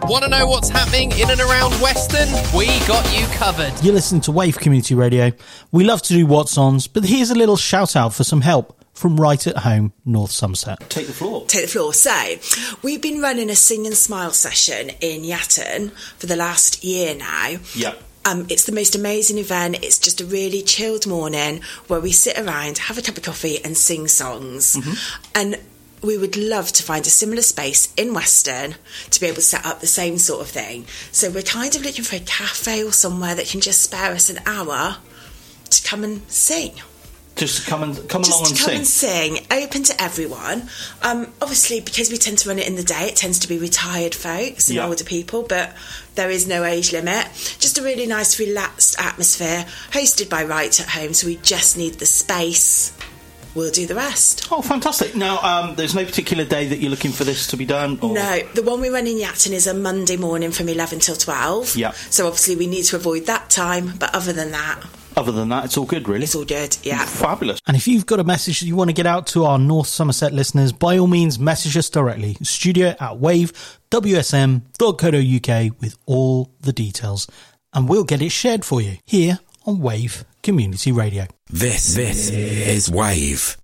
Want to know what's happening in and around Weston? We got you covered. You're listening to Wave Community Radio. We love to do What's Ons, but here's a little shout out for some help from right at home, North Somerset. Take the floor. Take the floor. So, we've been running a Sing and Smile session in Yatton for the last year now. Yeah. It's the most amazing event. It's just a really chilled morning where we sit around, have a cup of coffee and sing songs. Mm-hmm. And we would love to find a similar space in Weston to be able to set up the same sort of thing. So we're kind of looking for a cafe or somewhere that can just spare us an hour to come and sing. Just come along and sing. Open to everyone. Obviously, because we tend to run it in the day, it tends to be retired folks and older people, but there is no age limit. Just a really nice, relaxed atmosphere, hosted by Right at Home, so we just need the space. We'll do the rest. Oh, fantastic. Now, there's no particular day that you're looking for this to be done? Or? No, the one we run in Yatton is a Monday morning from 11 till 12. Yeah. So obviously we need to avoid that time, but other than that, it's all good, really. It's all good, yeah. Fabulous. And if you've got a message that you want to get out to our North Somerset listeners, by all means, message us directly. studio@wavewsm.co.uk with all the details. And we'll get it shared for you here on Wave Community Radio. This is Wave.